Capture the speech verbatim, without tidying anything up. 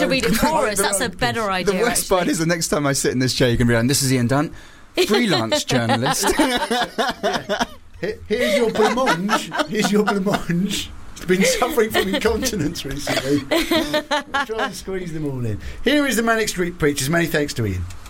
to read it for us. That's a better idea. The worst actually. part is the next time I sit in this chair, you can be like, this is Ian Dunt, freelance journalist. Yeah. Here, here's your blancmange. Here's your blancmange. Been suffering from incontinence recently. Try and squeeze them all in. Here is the Manic Street Preachers. Many thanks to Ian.